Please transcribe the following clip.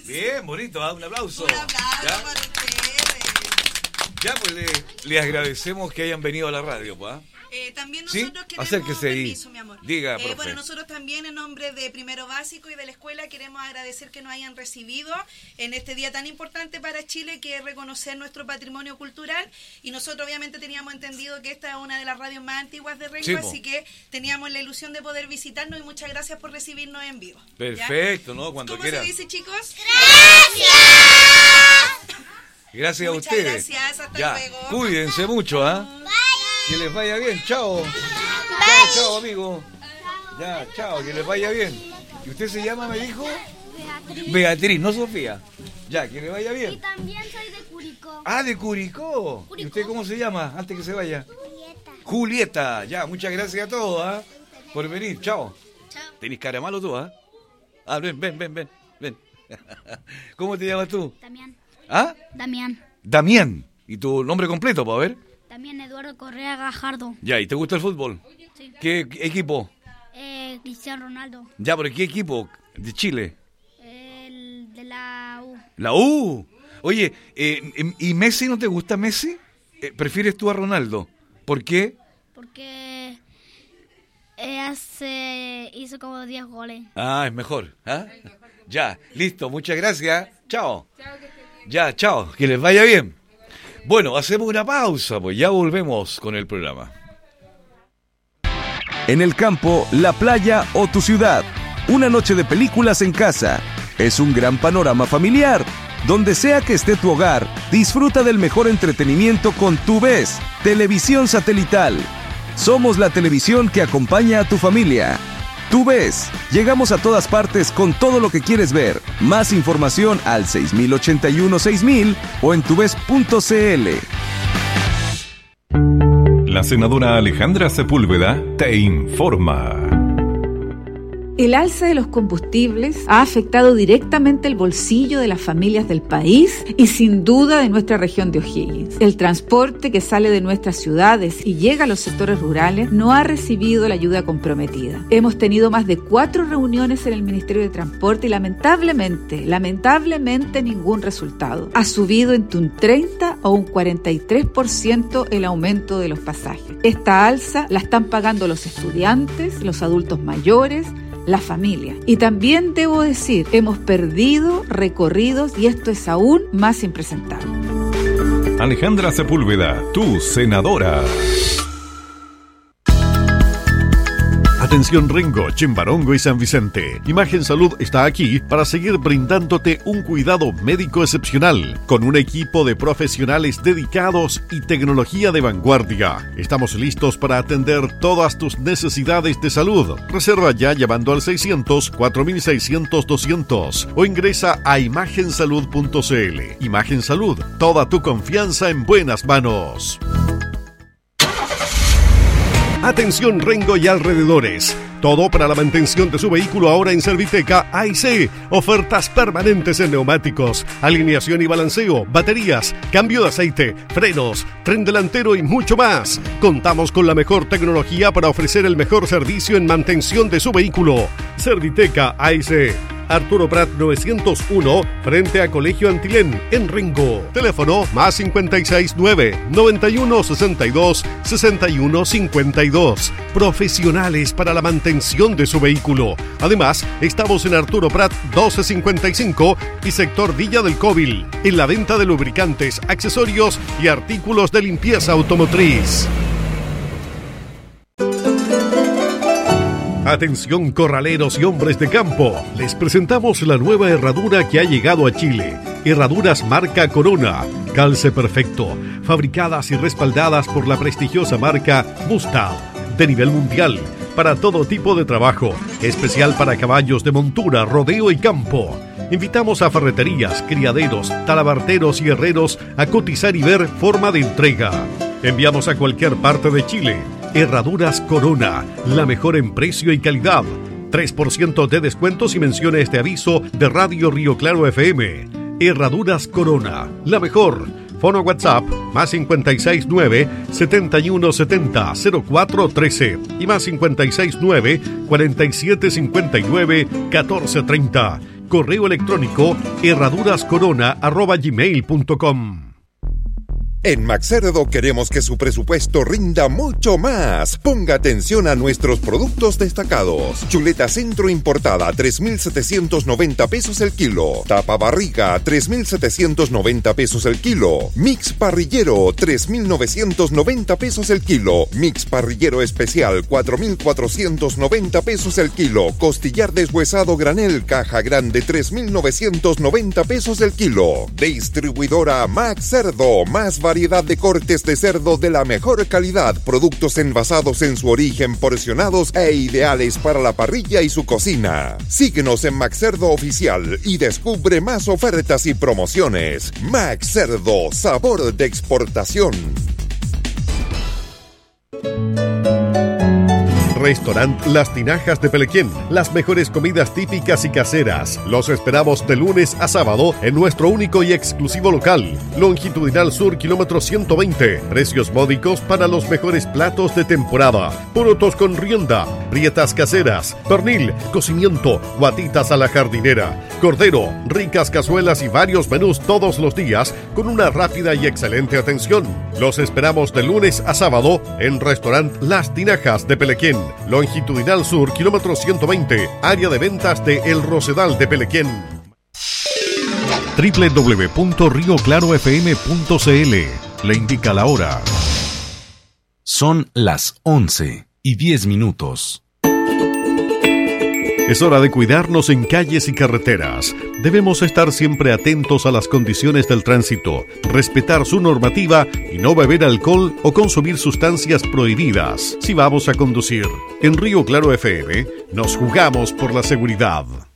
Bien, bonito, un aplauso. Un aplauso para ustedes. Ya, pues le agradecemos que hayan venido a la radio, pues. También nosotros ¿Sí? queremos Acérquese ahí. permiso, mi amor. Diga, profe. Bueno, nosotros también en nombre de Primero Básico y de la escuela queremos agradecer que nos hayan recibido en este día tan importante para Chile, que es reconocer nuestro patrimonio cultural, y nosotros obviamente teníamos entendido que esta es una de las radios más antiguas de Rengo, Sí, así que teníamos la ilusión de poder visitarnos, y muchas gracias por recibirnos en vivo. Perfecto, ¿no? Cuando ¿Cómo quiera. se dice, chicos? Gracias a Muchas ustedes. gracias, hasta Ya, luego. cuídense mucho, ¿ah? Que les vaya bien, chao. Chao, amigo. Ya, chao, que les vaya bien. ¿Y usted se llama, me dijo? Beatriz, no Sofía. Ya, que le vaya bien. Y también soy de Curicó. Ah, de Curicó. ¿Y usted cómo se llama antes que se vaya? Julieta. Ya, muchas gracias a todos, ¿ah? Por venir, chao. ¿Tenés cara malo tú, ah? Ah, ven. ¿Cómo te llamas tú? Damián. ¿Ah? Damián. ¿Y tu nombre completo, para ver? También Eduardo Correa Gajardo. Ya, ¿y te gusta el fútbol? Sí. ¿Qué equipo? Cristiano Ronaldo. Ya, pero ¿qué equipo de Chile? El de la U. La U. Oye, ¿y Messi no te gusta Messi? ¿Prefieres tú a Ronaldo? ¿Por qué? Porque hizo como 10 goles. Ah, es mejor. ¿Ah? Ya, listo, muchas gracias. Chao. Ya, chao, que les vaya bien. Bueno, hacemos una pausa, pues ya volvemos con el programa. En el campo, la playa o tu ciudad. Una noche de películas en casa. Es un gran panorama familiar. Donde sea que esté tu hogar, disfruta del mejor entretenimiento con TuVes, televisión satelital. Somos la televisión que acompaña a tu familia. TuVes, llegamos a todas partes con todo lo que quieres ver. Más información al 6081-6000 o en tuves.cl. La senadora Alejandra Sepúlveda te informa. El alza de los combustibles ha afectado directamente el bolsillo de las familias del país y sin duda de nuestra región de O'Higgins. El transporte que sale de nuestras ciudades y llega a los sectores rurales no ha recibido la ayuda comprometida. Hemos tenido más de 4 reuniones en el Ministerio de Transporte y lamentablemente ningún resultado. Ha subido entre un 30 o un 43% el aumento de los pasajes. Esta alza la están pagando los estudiantes, los adultos mayores, la familia. Y también debo decir, hemos perdido recorridos y esto es aún más impresentable. Alejandra Sepúlveda, tu senadora. Atención Rengo, Chimbarongo y San Vicente. Imagen Salud está aquí para seguir brindándote un cuidado médico excepcional, con un equipo de profesionales dedicados y tecnología de vanguardia. Estamos listos para atender todas tus necesidades de salud. Reserva ya llamando al 600-4600-200 o ingresa a imagensalud.cl. Imagen Salud, toda tu confianza en buenas manos. Atención Rengo y alrededores. Todo para la mantención de su vehículo ahora en Serviteca AIC. Ofertas permanentes en neumáticos, alineación y balanceo, baterías, cambio de aceite, frenos, tren delantero y mucho más. Contamos con la mejor tecnología para ofrecer el mejor servicio en mantención de su vehículo. Serviteca AIC. Arturo Prat 901, frente a Colegio Antilén, en Rengo. Teléfono más 569-9162-6152. Profesionales para la mantención de su vehículo. Además, estamos en Arturo Prat 1255 y sector Villa del Cóbil, en la venta de lubricantes, accesorios y artículos de limpieza automotriz. Atención corraleros y hombres de campo, les presentamos la nueva herradura que ha llegado a Chile. Herraduras marca Corona, calce perfecto, fabricadas y respaldadas por la prestigiosa marca Mustang, de nivel mundial, para todo tipo de trabajo, especial para caballos de montura, rodeo y campo. Invitamos a ferreterías, criaderos, talabarteros y herreros a cotizar y ver forma de entrega. Enviamos a cualquier parte de Chile. Herraduras Corona, la mejor en precio y calidad. 3% de descuento si menciona este aviso de Radio Río Claro FM. Herraduras Corona, la mejor. Fono WhatsApp más 569-7170-0413 y más 569-4759-1430. Correo electrónico herradurascorona@gmail.com. En Maxcerdo queremos que su presupuesto rinda mucho más. Ponga atención a nuestros productos destacados. Chuleta centro importada, 3.790 pesos el kilo. Tapa barriga, 3.790 pesos el kilo. Mix parrillero, 3.990 pesos el kilo. Mix parrillero especial, 4.490 pesos el kilo. Costillar deshuesado granel, caja grande, 3.990 pesos el kilo. Distribuidora Maxcerdo, más variedad de cortes de cerdo de la mejor calidad, productos envasados en su origen, porcionados e ideales para la parrilla y su cocina. Síguenos en Maxcerdo Oficial y descubre más ofertas y promociones. Maxcerdo, sabor de exportación. Restaurant Las Tinajas de Pelequén. Las mejores comidas típicas y caseras. Los esperamos de lunes a sábado en nuestro único y exclusivo local. Longitudinal Sur, kilómetro 120. Precios módicos para los mejores platos de temporada. Porotos con rienda, prietas caseras, pernil, cocimiento, guatitas a la jardinera, cordero, ricas cazuelas y varios menús todos los días con una rápida y excelente atención. Los esperamos de lunes a sábado en Restaurant Las Tinajas de Pelequén. Longitudinal Sur, kilómetro 120, área de ventas de El Rosedal de Pelequén. www.rioclarofm.cl le indica la hora. Son las 11:10. Es hora de cuidarnos en calles y carreteras. Debemos estar siempre atentos a las condiciones del tránsito, respetar su normativa y no beber alcohol o consumir sustancias prohibidas si vamos a conducir. En Río Claro FM nos jugamos por la seguridad.